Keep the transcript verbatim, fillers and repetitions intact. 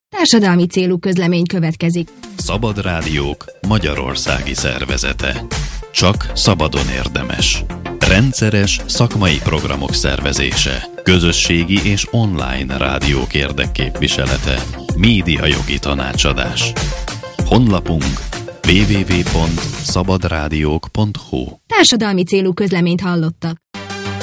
Társadalmi célú közlemény következik. Szabad Rádiók Magyarországi Szervezete. Csak szabadon érdemes. Rendszeres szakmai programok szervezése. Közösségi és online rádiók érdekképviselete. Médiajogi tanácsadás. Honlapunk double-u double-u double-u pont szabadrádiók pont hu. Társadalmi célú közleményt hallottak.